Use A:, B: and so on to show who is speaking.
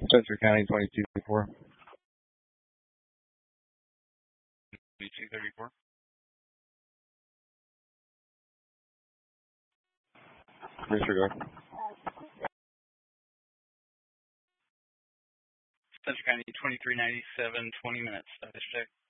A: Spencer County 2234. 2234. Disregard. Spencer County 2397, 20 minutes. Status check.